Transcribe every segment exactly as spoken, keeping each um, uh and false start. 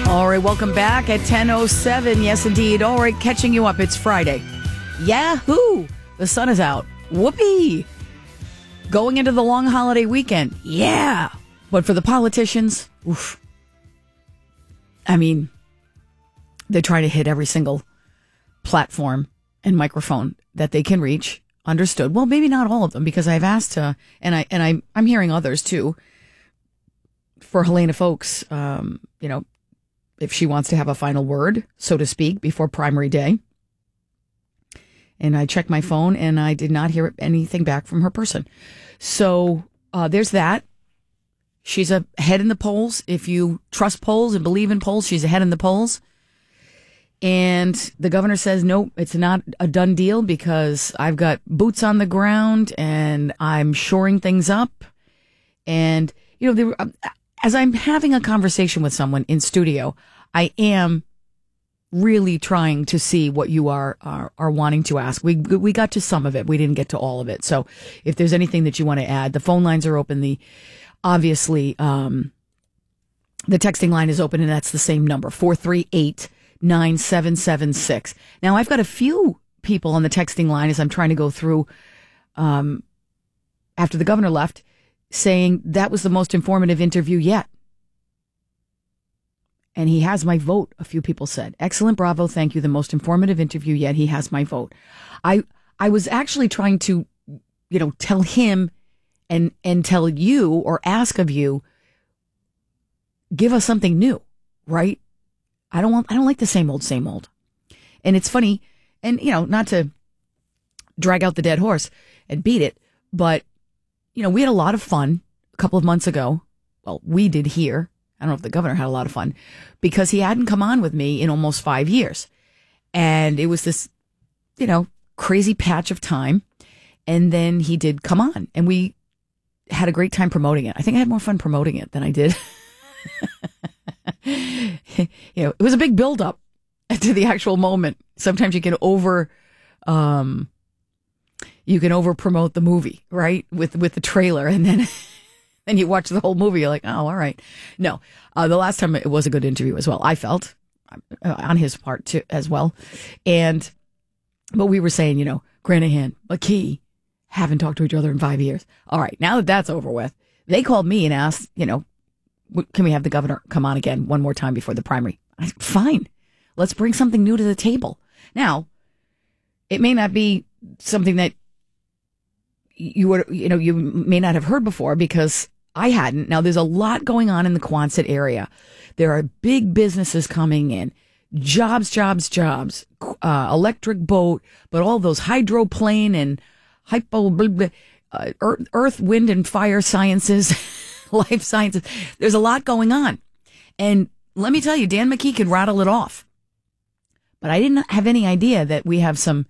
All right, welcome back at ten oh seven. Yes, indeed. All right, catching you up. It's Friday. Yahoo! The sun is out. Whoopee! Going into the long holiday weekend. Yeah! But for the politicians, oof. I mean, they try to hit every single platform and microphone that they can reach. Understood. Well, maybe not all of them, because I've asked, uh, and I and I I'm hearing others too. For Helena Foulkes, um, you know, if she wants to have a final word, so to speak, before primary day. And I checked my phone and I did not hear anything back from her person. So uh, there's that. She's ahead in the polls. If you trust polls and believe in polls, she's ahead in the polls. And the governor says, nope, it's not a done deal because I've got boots on the ground and I'm shoring things up. And, you know, there, as I'm having a conversation with someone in studio, I am really trying to see what you are, are are wanting to ask. We we got to some of it. We didn't get to all of it. So if there's anything that you want to add, the phone lines are open. The obviously um, the texting line is open, and that's the same number, four three eight, nine seven seven six. Now, I've got a few people on the texting line as I'm trying to go through um, after the governor left, saying that was the most informative interview yet. And he has my vote, a few people said. Excellent, bravo, thank you. The most informative interview yet. He has my vote. I I was actually trying to, you know, tell him and and tell you or ask of you, give us something new, right? I don't want I don't like the same old, same old. And it's funny, and you know, not to drag out the dead horse and beat it, but you know, we had a lot of fun a couple of months ago. Well, we did here. I don't know if the governor had a lot of fun because he hadn't come on with me in almost five years. And it was this, you know, crazy patch of time. And then he did come on and we had a great time promoting it. I think I had more fun promoting it than I did. You know, it was a big buildup to the actual moment. Sometimes you can over, um, you can over promote the movie, right? With, with the trailer, and then, then you watch the whole movie. You're like, oh, all right. No, uh, the last time it was a good interview as well. I felt uh, on his part too, as well. And, but we were saying, you know, Granahan, McKee haven't talked to each other in five years. All right. Now that that's over with, they called me and asked, you know, can we have the governor come on again one more time before the primary? I, fine. Let's bring something new to the table. Now, it may not be something that you would, you know, you may not have heard before because I hadn't. Now, there's a lot going on in the Quonset area. There are big businesses coming in, jobs, jobs, jobs, uh, electric boat, but all those hydroplane and hypo, blah, blah, uh, earth, earth, wind, and fire sciences, life sciences. There's a lot going on. And let me tell you, Dan McKee could rattle it off. But I didn't have any idea that we have some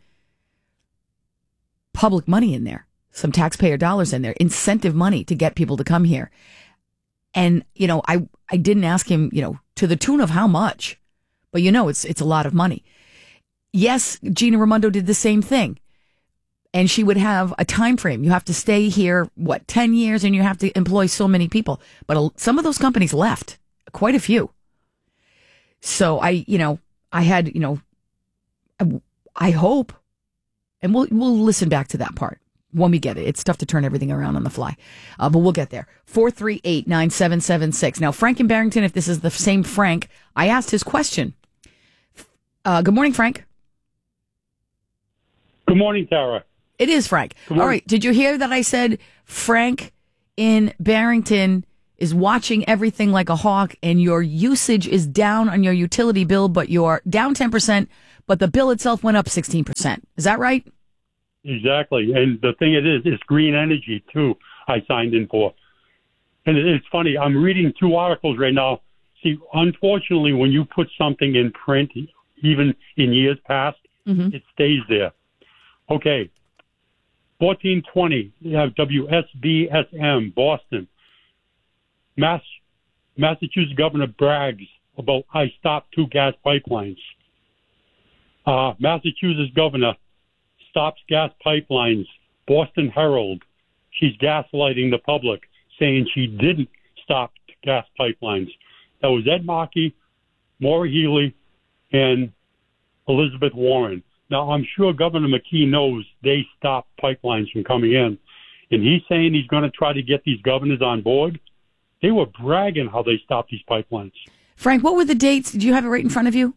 public money in there, some taxpayer dollars in there, incentive money to get people to come here. And, you know, I, I didn't ask him, you know, to the tune of how much, but you know, it's, it's a lot of money. Yes, Gina Raimondo did the same thing. And she would have a time frame. You have to stay here, what, ten years, and you have to employ so many people. But some of those companies left, quite a few. So I, you know, I had, you know, I, I hope, and we'll we'll listen back to that part when we get it. It's tough to turn everything around on the fly, uh, but we'll get there. four three eight, nine seven seven six. Now, Frank in Barrington, if this is the same Frank, I asked his question. Uh, good morning, Frank. Good morning, Tara. It is Frank. All right. Did you hear that I said Frank in Barrington is watching everything like a hawk and your usage is down on your utility bill, but you're down ten percent, but the bill itself went up sixteen percent. Is that right? Exactly. And the thing it is, it's green energy, too, I signed in for. And it's funny, I'm reading two articles right now. See, unfortunately, when you put something in print, even in years past, mm-hmm. it stays there. Okay. fourteen twenty, you have W S B S M, Boston. Mass, Massachusetts governor brags about I stopped two gas pipelines. Uh, Massachusetts governor stops gas pipelines. Boston Herald, she's gaslighting the public, saying she didn't stop gas pipelines. That was Ed Markey Maura Healey and Elizabeth Warren. Now, I'm sure Governor McKee knows they stopped pipelines from coming in, and he's saying he's going to try to get these governors on board. They were bragging how they stopped these pipelines. Frank, what were the dates? Do you have it right in front of you?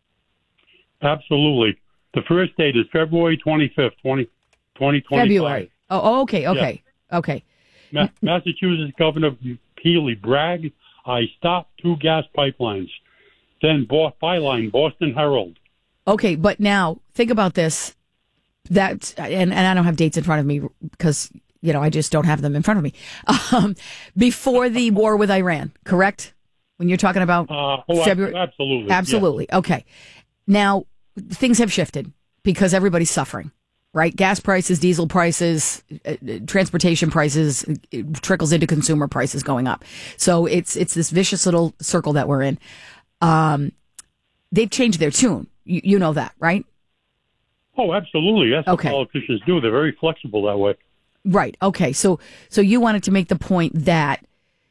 Absolutely. The first date is February twenty-fifth, twenty twenty-five. February. Oh, okay, okay, yeah. okay. Ma- Massachusetts Governor Healey bragged, I stopped two gas pipelines. Then bought byline, Boston Herald. Okay, but now think about this. That and, and I don't have dates in front of me because, you know, I just don't have them in front of me. Um, before the war with Iran, correct? When you're talking about uh, oh, February? Absolutely. Absolutely. Yeah. Okay. Now, things have shifted because everybody's suffering, right? Gas prices, diesel prices, uh, transportation prices, it trickles into consumer prices going up. So it's it's this vicious little circle that we're in. Um, they've changed their tune. You, you know that, right? Oh, absolutely. That's okay. what politicians do. They're very flexible that way. Right. Okay. So so you wanted to make the point that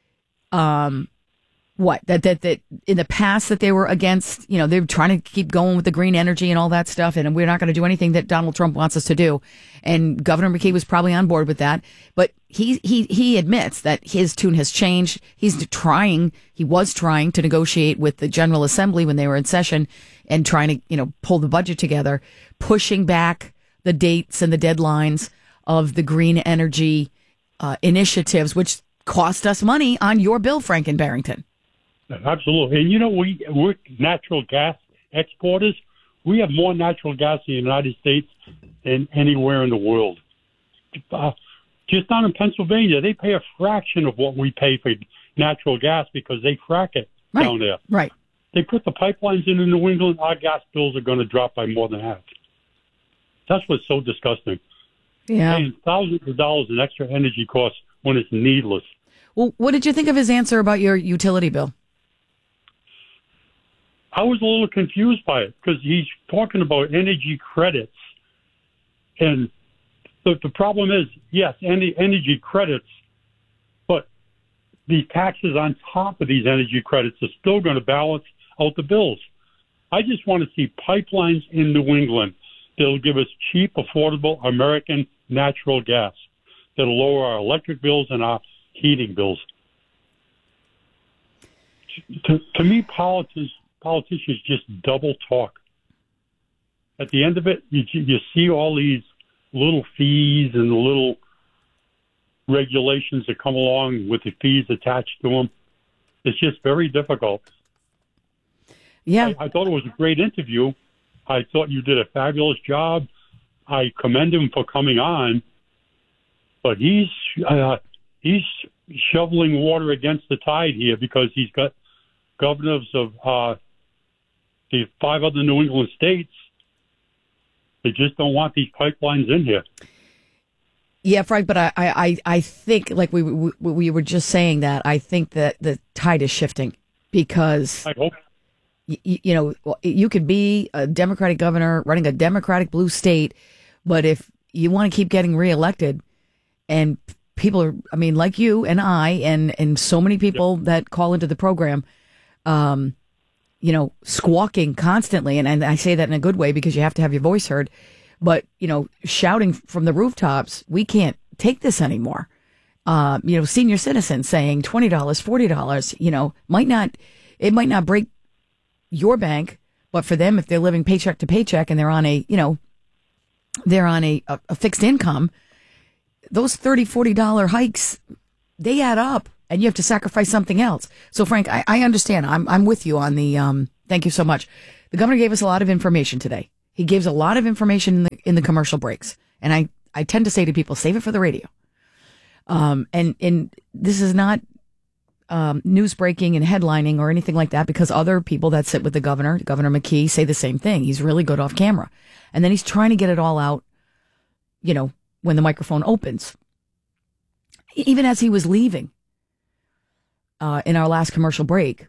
um what that that that in the past that they were against, you know, they're trying to keep going with the green energy and all that stuff, and we're not going to do anything that Donald Trump wants us to do. And Governor McKee was probably on board with that, but he he he admits that his tune has changed. He's trying, he was trying to negotiate with the General Assembly when they were in session and trying to, you know, pull the budget together, pushing back the dates and the deadlines of the green energy uh, initiatives, which cost us money on your bill, Frank and Barrington. Absolutely. And, you know, we, we're natural gas exporters. We have more natural gas in the United States than anywhere in the world. Uh, just down in Pennsylvania, they pay a fraction of what we pay for natural gas because they frack it right. down there. Right. They put the pipelines in in New England, our gas bills are going to drop by more than half. That's what's so disgusting. Yeah. Paying thousands of dollars in extra energy costs when it's needless. Well, what did you think of his answer about your utility bill? I was a little confused by it because he's talking about energy credits. And the, the problem is, yes, any energy credits, but the taxes on top of these energy credits are still going to balance out the bills. I just want to see pipelines in New England that'll give us cheap, affordable American natural gas that'll lower our electric bills and our heating bills. To, to me, politics. Politicians just double talk. At the end of it, you, you see all these little fees and little regulations that come along with the fees attached to them. It's just very difficult. Yeah. I, I thought it was a great interview. I thought you did a fabulous job. I commend him for coming on, but he's uh, he's shoveling water against the tide here because he's got governors of uh, the five other New England states. They just don't want these pipelines in here. Yeah, Frank, but I, I, I think, like we, we we were just saying that, I think that the tide is shifting because, I hope. y- you know, you could be a Democratic governor running a Democratic blue state, but if you want to keep getting reelected and people are, I mean, like you and I and, and so many people yep. that call into the program, um, you know, squawking constantly. And, and I say that in a good way because you have to have your voice heard. But, you know, shouting from the rooftops, we can't take this anymore. Uh, you know, senior citizens saying twenty dollars, forty dollars, you know, might not, it might not break your bank, but for them, if they're living paycheck to paycheck and they're on a, you know, they're on a, a, a fixed income, those thirty dollars, forty dollars hikes, they add up. And you have to sacrifice something else. So, Frank, I, I understand. I'm I'm with you on the. Um, thank you so much. The governor gave us a lot of information today. He gives a lot of information in the, in the commercial breaks, and I, I tend to say to people, save it for the radio. Um, and and this is not um, news breaking and headlining or anything like that, because other people that sit with the governor, Governor McKee, say the same thing. He's really good off camera, and then he's trying to get it all out. You know, when the microphone opens, even as he was leaving. Uh, in our last commercial break,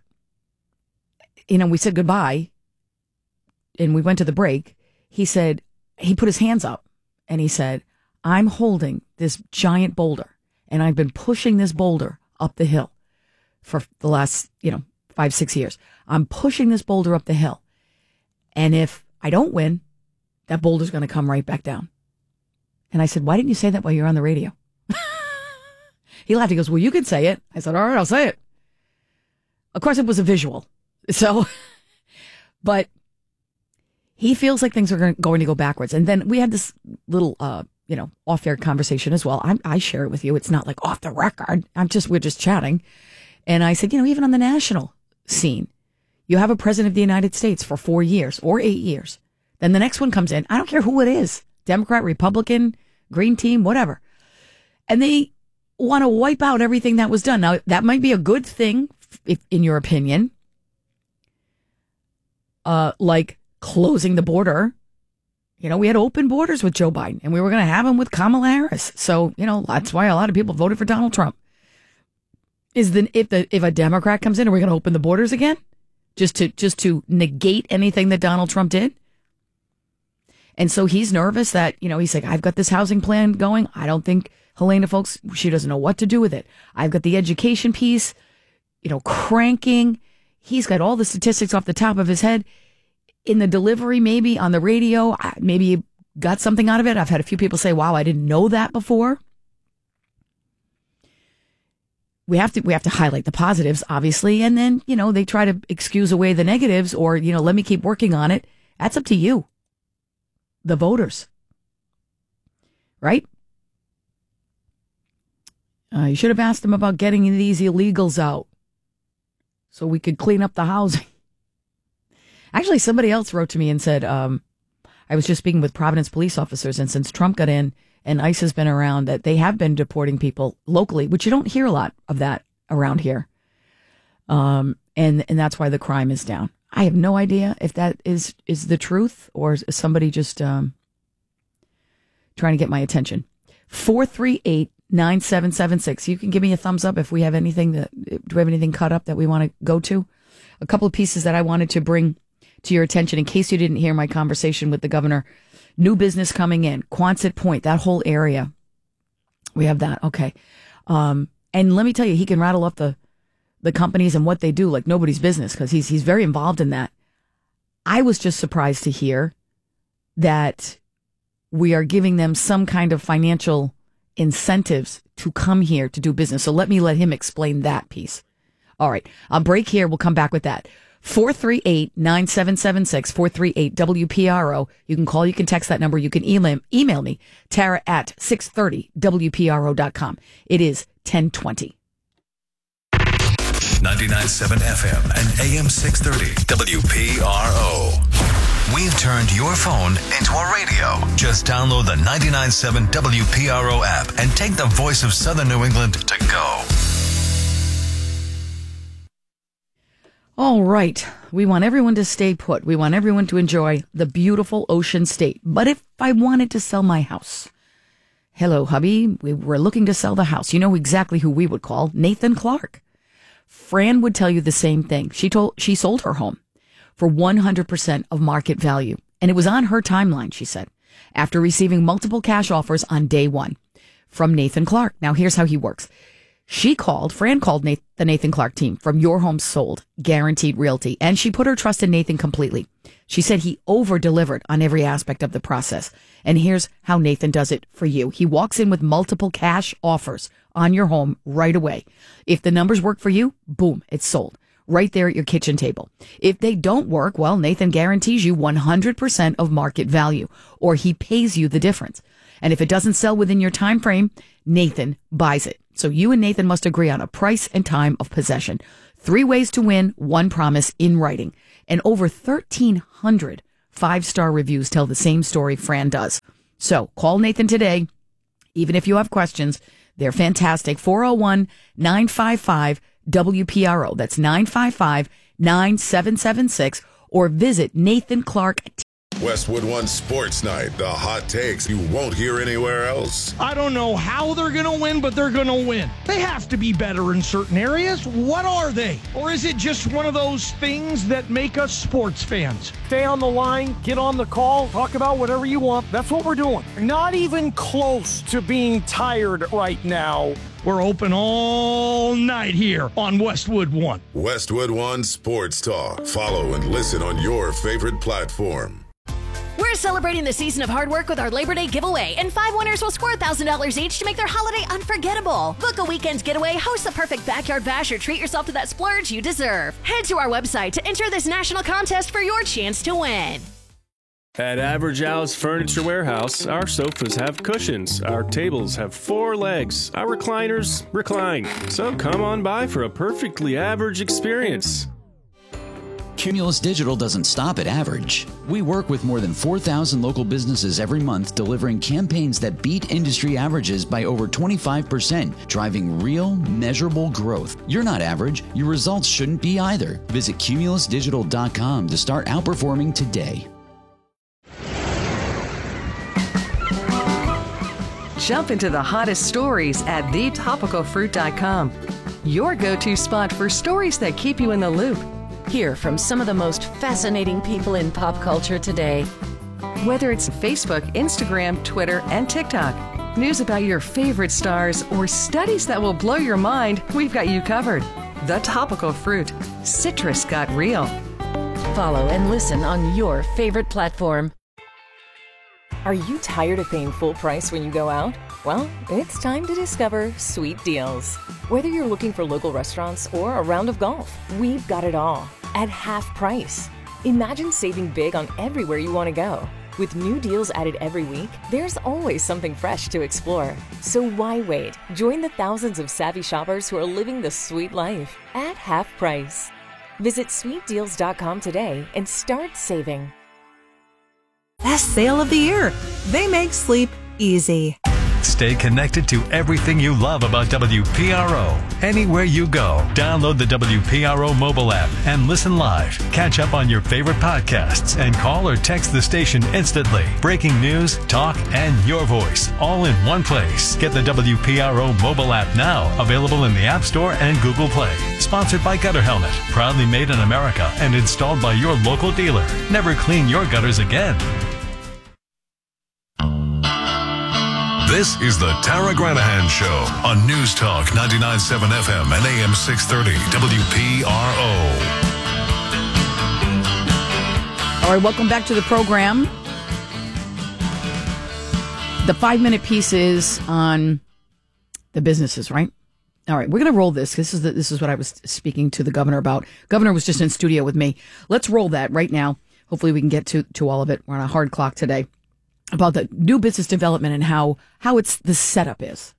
you know, we said goodbye and we went to the break. He said, he put his hands up and he said, I'm holding this giant boulder and I've been pushing this boulder up the hill for the last, you know, five, six years. I'm pushing this boulder up the hill. And if I don't win, that boulder's going to come right back down. And I said, why didn't you say that while you're on the radio? He laughed. He goes, well, you could say it. I said, all right, I'll say it. Of course, it was a visual. So, but he feels like things are going to go backwards. And then we had this little, uh, you know, off-air conversation as well. I, I share it with you. It's not like off the record. I'm just, we're just chatting. And I said, you know, even on the national scene, you have a president of the United States for four years or eight years. Then the next one comes in. I don't care who it is. Democrat, Republican, Green team, whatever. And they want to wipe out everything that was done. Now, that might be a good thing, if, in your opinion, uh, like closing the border. You know, we had open borders with Joe Biden, and we were going to have them with Kamala Harris. So, you know, that's why a lot of people voted for Donald Trump. Is the if the if a Democrat comes in, are we going to open the borders again, just to just to negate anything that Donald Trump did? And so he's nervous that, you know, he's like, I've got this housing plan going. I don't think Helena, folks, she doesn't know what to do with it. I've got the education piece, you know, cranking. He's got all the statistics off the top of his head. In the delivery, maybe on the radio, maybe he got something out of it. I've had a few people say, wow, I didn't know that before. We have to we have to highlight the positives, obviously. And then, you know, they try to excuse away the negatives or, you know, let me keep working on it. That's up to you, the voters. Right? Uh, you should have asked them about getting these illegals out so we could clean up the housing. Actually, somebody else wrote to me and said, um, I was just speaking with Providence police officers, and since Trump got in and ICE has been around, that they have been deporting people locally, which you don't hear a lot of that around here. Um, and, and that's why the crime is down. I have no idea if that is, is the truth or is somebody just um, trying to get my attention. four three eight, nine seven seven six. You can give me a thumbs up if we have anything that, do we have anything cut up that we want to go to? A couple of pieces that I wanted to bring to your attention in case you didn't hear my conversation with the governor. New business coming in, Quonset Point, that whole area. We have that. Okay. Um, and let me tell you, he can rattle off the, the companies and what they do like nobody's business because he's, he's very involved in that. I was just surprised to hear that we are giving them some kind of financial incentives to come here to do business. So let me let him explain that piece. All right. I'll break here. We'll come back with that. four three eight, nine seven seven six, four three eight W P R O. You can call, you can text that number. You can email, email me, Tara at six thirty W P R O dot com. It is ten twenty. ninety-nine point seven F M and A M six thirty W P R O. We've turned your phone into a radio. Just download the ninety-nine point seven W P R O app and take the voice of Southern New England to go. All right. We want everyone to stay put. We want everyone to enjoy the beautiful Ocean State. But if I wanted to sell my house, hello, hubby, we were looking to sell the house. You know exactly who we would call, Nathan Clark. Fran would tell you the same thing. She told she sold her home for one hundred percent of market value. And it was on her timeline, she said, after receiving multiple cash offers on day one from Nathan Clark. Now, here's how he works. She called, Fran called Nathan, the Nathan Clark team from Your Home Sold, Guaranteed Realty, and she put her trust in Nathan completely. She said he over-delivered on every aspect of the process. And here's how Nathan does it for you. He walks in with multiple cash offers on your home right away. If the numbers work for you, boom, it's sold. Right there at your kitchen table. If they don't work, well, Nathan guarantees you one hundred percent of market value, or he pays you the difference. And if it doesn't sell within your time frame, Nathan buys it. So you and Nathan must agree on a price and time of possession. Three ways to win, one promise in writing. And over thirteen hundred five-star reviews tell the same story Fran does. So call Nathan today. Even if you have questions, they're fantastic. four oh one, nine five five, W P R O. That's nine five five, nine seven seven six. Or visit Nathan Clark. Westwood One Sports Night. The hot takes you won't hear anywhere else. I don't know how they're going to win, but they're going to win. They have to be better in certain areas. What are they? Or is it just one of those things that make us sports fans? Stay on the line, get on the call, talk about whatever you want. That's what we're doing. Not even close to being tired right now We're open all night here on Westwood One. Westwood One Sports Talk. Follow and listen on your favorite platform. We're celebrating the season of hard work with our Labor Day giveaway, and five winners will score one thousand dollars each to make their holiday unforgettable. Book a weekend getaway, host the perfect backyard bash, or treat yourself to that splurge you deserve. Head to our website to enter this national contest for your chance to win. At Average Al's Furniture Warehouse, our sofas have cushions, our tables have four legs, our recliners recline. So come on by for a perfectly average experience. Cumulus Digital doesn't stop at average. We work with more than four thousand local businesses every month, delivering campaigns that beat industry averages by over twenty-five percent, driving real, measurable growth. You're not average. Your results shouldn't be either. Visit cumulus digital dot com to start outperforming today. Jump into the hottest stories at the topical fruit dot com. Your go-to spot for stories that keep you in the loop. Hear from some of the most fascinating people in pop culture today. Whether it's Facebook, Instagram, Twitter, and TikTok, news about your favorite stars, or studies that will blow your mind, we've got you covered. The Topical Fruit. Citrus got real. Follow and listen on your favorite platform. Are you tired of paying full price when you go out? Well, it's time to discover Sweet Deals. Whether you're looking for local restaurants or a round of golf, we've got it all at half price. Imagine saving big on everywhere you want to go. With new deals added every week, there's always something fresh to explore. So why wait? Join the thousands of savvy shoppers who are living the sweet life at half price. Visit sweet deals dot com today and start saving. Best sale of the year. They make sleep easy. Stay connected to everything you love about W P R O. Anywhere you go, download the W P R O mobile app and listen live. Catch up on your favorite podcasts and call or text the station instantly. Breaking news, talk, and your voice all in one place. Get the W P R O mobile app now, available in the App Store and Google Play. Sponsored by Gutter Helmet, proudly made in America and installed by your local dealer. Never clean your gutters again. This is the Tara Granahan Show on News Talk ninety-nine point seven F M and A M six thirty W P R O. All right, welcome back to the program. The five-minute piece is on the businesses, right? All right, we're going to roll this. This is the, this is what I was speaking to the governor about. Governor was just in studio with me. Let's roll that right now. Hopefully we can get to, to all of it. We're on a hard clock today. About the new business development and how, how it's the setup is.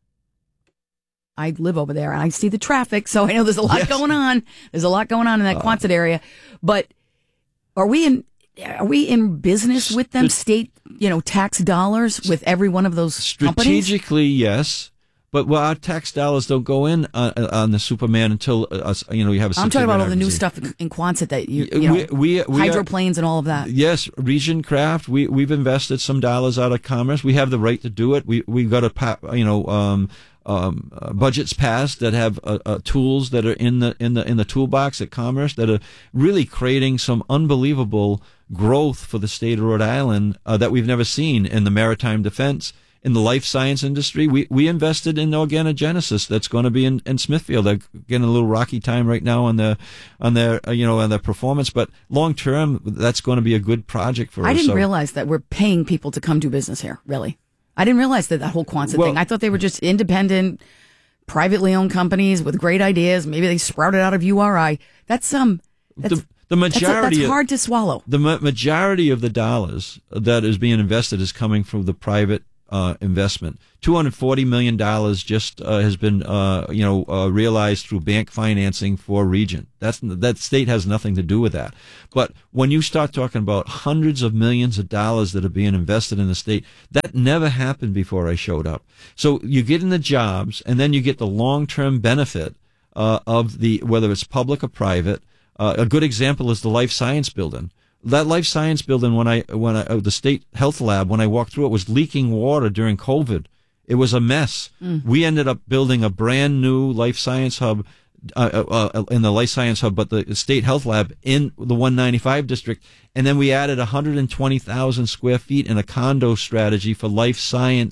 I live over there and I see the traffic, so I know there's a lot yes. going on. There's a lot going on in that uh, Quonset area. But are we in are we in business with them, state, you know, tax dollars with every one of those strategically, companies? Yes. But well, our tax dollars don't go in on, on the Superman until uh, you know you have a. I'm talking about all the new stuff in Quonset that you, you know, we, we, we hydroplanes are, and all of that. Yes, Region Craft. We we've invested some dollars out of Commerce. We have the right to do it. We we've got a you know um, um, uh, budgets passed that have uh, uh, tools that are in the in the in the toolbox at Commerce that are really creating some unbelievable growth for the state of Rhode Island uh, that we've never seen in the maritime defense. In the life science industry, we, we invested in Organogenesis. That's going to be in, in Smithfield. They're getting a little rocky time right now on their on their uh, you know on their performance, but long term, that's going to be a good project for I us. I didn't so. realize that we're paying people to come do business here. Really, I didn't realize that that whole Quonset well, thing. I thought they were just independent, privately owned companies with great ideas. Maybe they sprouted out of U R I. That's um. That's, the, the majority that's, a, that's hard of, to swallow. The ma- majority of the dollars that is being invested is coming from the private. Uh, investment. two hundred forty million dollars just uh, has been, uh, you know, uh, realized through bank financing for Region. That's that state has nothing to do with that. But when you start talking about hundreds of millions of dollars that are being invested in the state, that never happened before I showed up. So you get in the jobs, and then you get the long-term benefit uh, of the whether it's public or private. Uh, a good example is the life science building. That life science building, when I, when I, uh, the state health lab, when I walked through it, was leaking water during COVID. It was a mess. Mm. We ended up building a brand new life science hub, uh, uh, uh, in the life science hub, but the state health lab in the one ninety-five district. And then we added one hundred twenty thousand square feet in a condo strategy for life science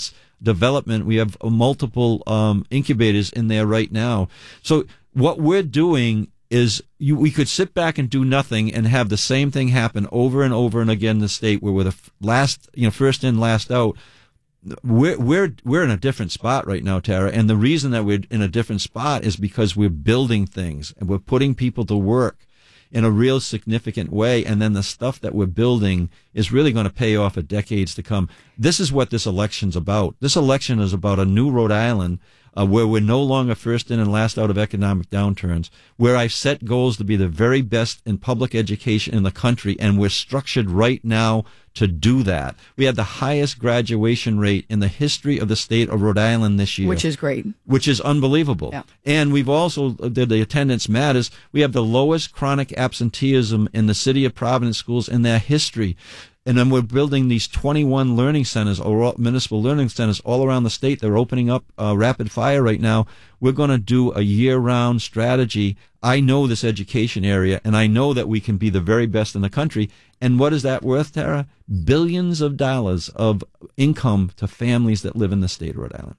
development. We have multiple um, incubators in there right now. So what we're doing is you, we could sit back and do nothing and have the same thing happen over and over and again in the state where we're the last, you know, first in, last out. We're we're we're in a different spot right now, Tara, and the reason that we're in a different spot is because we're building things and we're putting people to work in a real significant way, and then the stuff that we're building is really going to pay off for decades to come. This is what this election's about. This election is about a new Rhode Island uh, where we're no longer first in and last out of economic downturns, where I've set goals to be the very best in public education in the country, and we're structured right now to do that. We had the highest graduation rate in the history of the state of Rhode Island this year. Which is great. Which is unbelievable. Yeah. And we've also, the, the attendance matters, we have the lowest chronic absenteeism in the city of Providence schools in their history. And then we're building these twenty-one learning centers, or municipal learning centers, all around the state. They're opening up uh, rapid fire right now. We're going to do a year-round strategy. I know this education area, and I know that we can be the very best in the country. And what is that worth, Tara? Billions of dollars of income to families that live in the state of Rhode Island.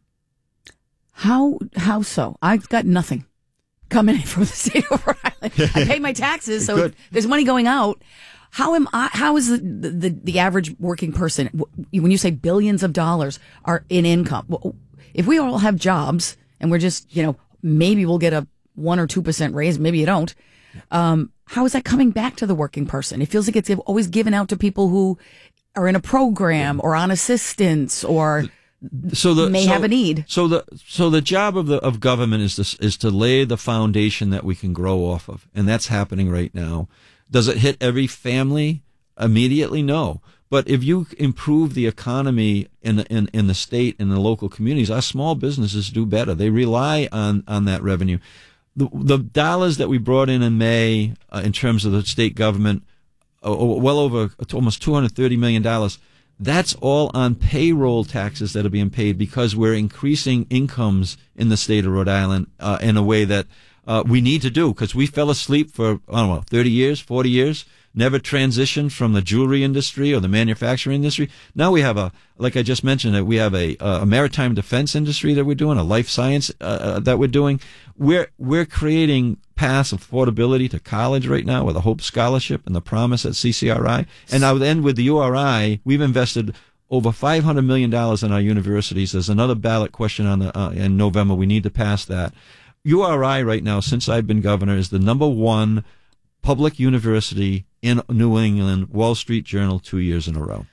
How how so? I've got nothing coming in from the state of Rhode Island. I pay my taxes, so Good. there's money going out. How am I? How is the, the the average working person, when you say billions of dollars are in income? If we all have jobs and we're just, you know, maybe we'll get a one or two percent raise, maybe you don't. Um, how is that coming back to the working person? It feels like it's always given out to people who are in a program or on assistance or so the, may so, have a need. So the so the job of the of government is to, is to lay the foundation that we can grow off of, and that's happening right now. Does it hit every family immediately? No. But if you improve the economy in the, in, in the state and the local communities, our small businesses do better. They rely on, on that revenue. The, the dollars that we brought in in May uh, in terms of the state government, uh, well over almost two hundred thirty million dollars, that's all on payroll taxes that are being paid because we're increasing incomes in the state of Rhode Island uh, in a way that Uh, we need to do, because we fell asleep for, I don't know, thirty years, forty years, never transitioned from the jewelry industry or the manufacturing industry. Now we have a, like I just mentioned, we have a, a maritime defense industry that we're doing, a life science uh, that we're doing. We're, we're creating paths of affordability to college right now with a Hope Scholarship and the Promise at C C R I. And now then with the U R I, we've invested over five hundred million dollars in our universities. There's another ballot question on the, uh, in November. We need to pass that. U R I right now, since I've been governor, is the number one public university in New England, Wall Street Journal, two years in a row.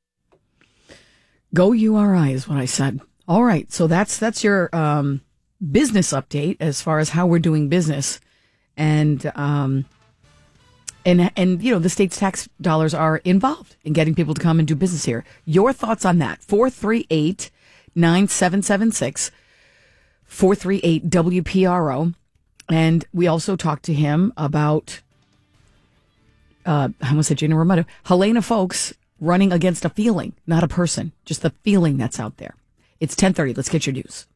Go U R I is what I said. All right. So that's, that's your, um, business update as far as how we're doing business. And, um, and, and, you know, the state's tax dollars are involved in getting people to come and do business here. Your thoughts on that? four three eight, nine seven seven six. four three eight W P R O. And we also talked to him about, uh, I almost said Gina Raimondo, Helena Folks running against a feeling, not a person, just the feeling that's out there. It's ten thirty. Let's get your news.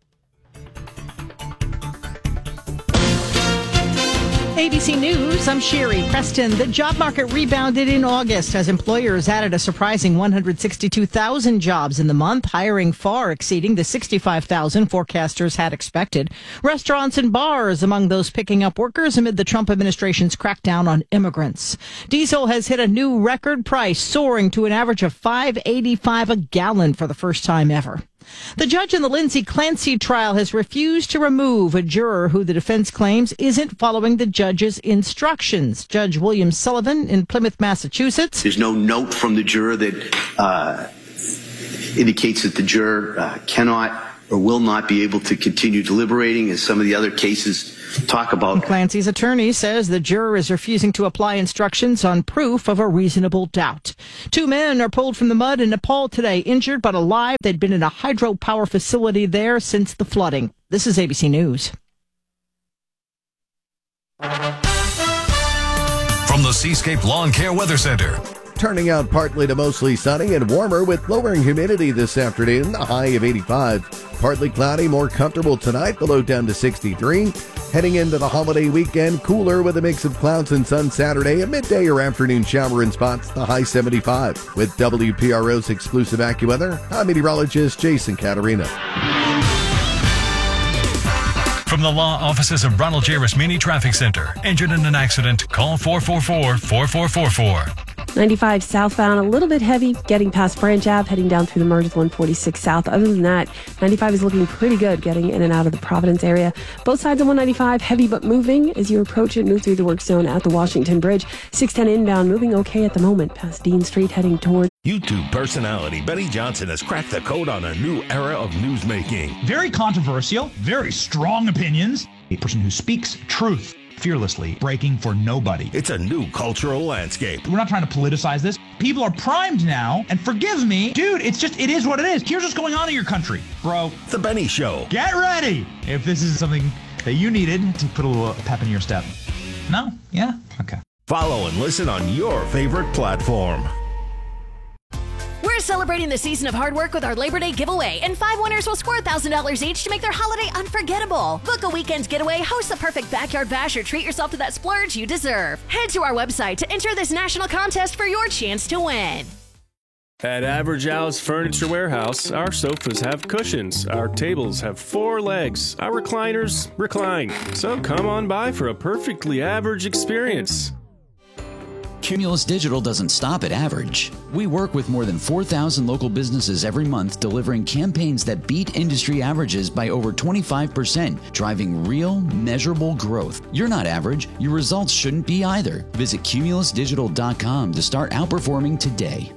A B C News, I'm Sherry Preston. The job market rebounded in August as employers added a surprising one hundred sixty-two thousand jobs in the month, hiring far exceeding the sixty-five thousand forecasters had expected. Restaurants and bars among those picking up workers amid the Trump administration's crackdown on immigrants. Diesel has hit a new record price, soaring to an average of five eighty-five a gallon for the first time ever. The judge in the Lindsay Clancy trial has refused to remove a juror who the defense claims isn't following the judge's instructions. Judge William Sullivan in Plymouth, Massachusetts. There's no note from the juror that uh, indicates that the juror uh, cannot or will not be able to continue deliberating, as some of the other cases talk about. Clancy's attorney says the juror is refusing to apply instructions on proof of a reasonable doubt. Two men are pulled from the mud in Nepal today, injured but alive. They'd been in a hydropower facility there since the flooding. This is A B C News. From the Seascape Lawn Care Weather Center. Turning out partly to mostly sunny and warmer with lowering humidity this afternoon, a high of eighty-five. Partly cloudy, more comfortable tonight, the low down to sixty-three. Heading into the holiday weekend, cooler with a mix of clouds and sun Saturday, a midday or afternoon shower in spots, the high seventy-five. With W P R O's exclusive AccuWeather, I'm meteorologist Jason Caterina. From the law offices of Ronald J. Rasmini Traffic Center. Injured in an accident? Call four four four, four four four four. ninety-five southbound, a little bit heavy, getting past Branch Ave, heading down through the merge with one forty-six south. Other than that, ninety-five is looking pretty good, getting in and out of the Providence area. Both sides of one ninety-five, heavy but moving as you approach it, move through the work zone at the Washington Bridge. six ten inbound, moving okay at the moment, past Dean Street, heading toward. YouTube personality Benny Johnson has cracked the code on a new era of newsmaking. Very controversial, very strong opinions. A person who speaks truth fearlessly, breaking for nobody. It's a new cultural landscape. We're not trying to politicize this. People are primed now, and forgive me, dude, it's just, it is what it is. Here's what's going on in your country, bro. The Benny Show. Get ready if this is something that you needed to put a little pep in your step. No? Yeah? Okay. Follow and listen on your favorite platform. We're celebrating the season of hard work with our Labor Day giveaway, and five winners will score one thousand dollars each to make their holiday unforgettable. Book a weekend getaway, host the perfect backyard bash, or treat yourself to that splurge you deserve. Head to our website to enter this national contest for your chance to win. At Average Al's Furniture Warehouse, our sofas have cushions, our tables have four legs, our recliners recline. So come on by for a perfectly average experience. Cumulus Digital doesn't stop at average. We work with more than four thousand local businesses every month, delivering campaigns that beat industry averages by over twenty-five percent, driving real, measurable growth. You're not average. Your results shouldn't be either. Visit cumulus digital dot com to start outperforming today.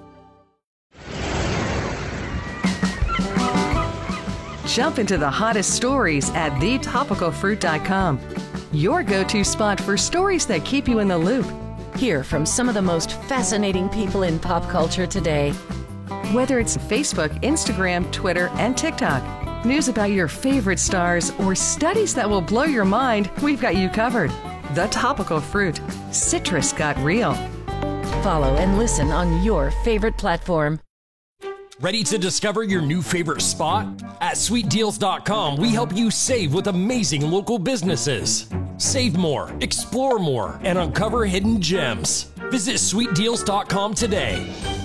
Jump into the hottest stories at the topical fruit dot com. Your go-to spot for stories that keep you in the loop. Hear from some of the most fascinating people in pop culture today. Whether it's Facebook, Instagram, Twitter, and TikTok, news about your favorite stars, or studies that will blow your mind, we've got you covered. The Topical Fruit. Citrus got real. Follow and listen on your favorite platform. Ready to discover your new favorite spot? At sweet deals dot com, we help you save with amazing local businesses. Save more, explore more, and uncover hidden gems. Visit sweet deals dot com today.